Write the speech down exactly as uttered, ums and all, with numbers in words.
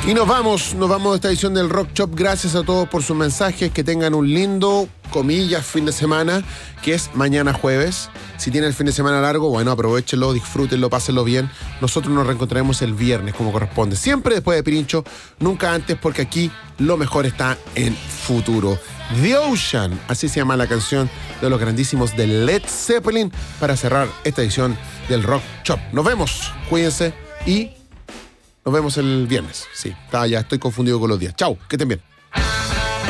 Y nos vamos, nos vamos de esta edición del Rock Shop. Gracias a todos por sus mensajes. Que tengan un lindo, comillas, fin de semana, que es mañana jueves. Si tienen el fin de semana largo, bueno, aprovechenlo, disfrútenlo, pásenlo bien. Nosotros nos reencontraremos el viernes, como corresponde. Siempre después de Pirincho, nunca antes, porque aquí lo mejor está en futuro. The Ocean, así se llama la canción de los grandísimos de Led Zeppelin, para cerrar esta edición del Rock Shop. Nos vemos, cuídense y nos vemos el viernes. Sí, está, ya estoy confundido con los días. Chau, que estén bien.